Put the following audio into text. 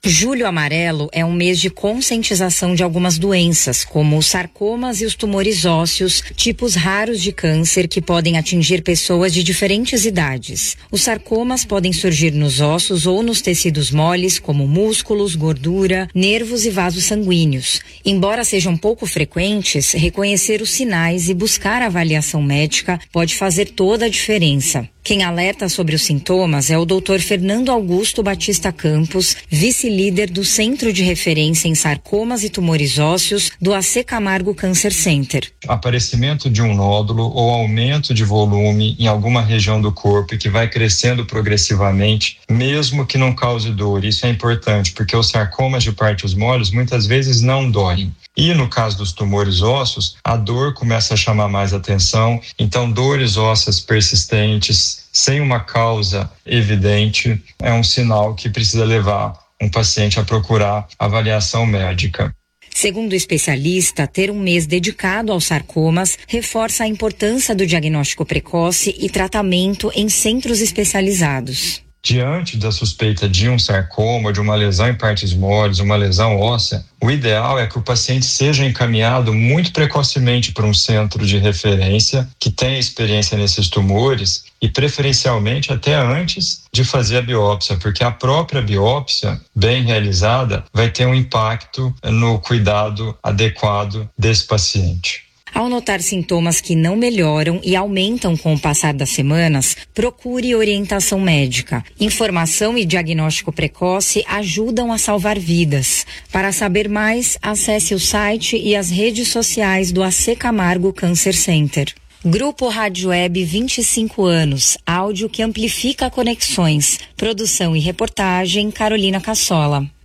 Julho Amarelo é um mês de conscientização de algumas doenças, como os sarcomas e os tumores ósseos, tipos raros de câncer que podem atingir pessoas de diferentes idades. Os sarcomas podem surgir nos ossos ou nos tecidos moles, como músculos, gordura, nervos e vasos sanguíneos. Embora sejam pouco frequentes, reconhecer os sinais e buscar avaliação médica pode fazer toda a diferença. Quem alerta sobre os sintomas é o Dr. Fernando Augusto Batista Campos, vice-líder do Centro de Referência em Sarcomas e Tumores Ósseos do AC Camargo Cancer Center. Aparecimento de um nódulo ou aumento de volume em alguma região do corpo que vai crescendo progressivamente, mesmo que não cause dor. Isso é importante, porque os sarcomas de partes moles muitas vezes não doem. E no caso dos tumores ósseos, a dor começa a chamar mais atenção, então dores ósseas persistentes, sem uma causa evidente, é um sinal que precisa levar um paciente a procurar avaliação médica. Segundo o especialista, ter um mês dedicado aos sarcomas reforça a importância do diagnóstico precoce e tratamento em centros especializados. Diante da suspeita de um sarcoma, de uma lesão em partes moles, uma lesão óssea, o ideal é que o paciente seja encaminhado muito precocemente para um centro de referência que tenha experiência nesses tumores e preferencialmente até antes de fazer a biópsia, porque a própria biópsia, bem realizada, vai ter um impacto no cuidado adequado desse paciente. Ao notar sintomas que não melhoram e aumentam com o passar das semanas, procure orientação médica. Informação e diagnóstico precoce ajudam a salvar vidas. Para saber mais, acesse o site e as redes sociais do AC Camargo Cancer Center. Grupo Rádio Web 25 anos, áudio que amplifica conexões. Produção e reportagem, Carolina Cassola.